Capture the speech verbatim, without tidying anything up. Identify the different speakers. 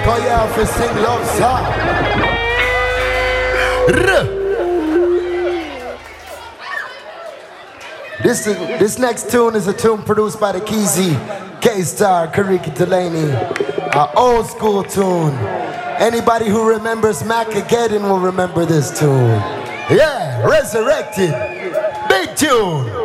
Speaker 1: cause you have to sing love song. This, is, this next tune is a tune produced by the Keezy, K-Star, Kariki Delaney. An old school tune. Anybody who remembers Macageddon will remember this tune. Yeah, Resurrected. Big tune.